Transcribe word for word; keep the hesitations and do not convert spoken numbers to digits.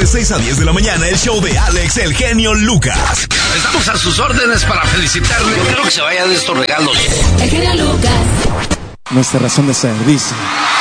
de seis a diez de la mañana, el show de Alex, el genio Lucas. Estamos a sus órdenes para felicitarle. Yo quiero que se vaya de estos regalos. El genio Lucas. Nuestra razón de ser, dice.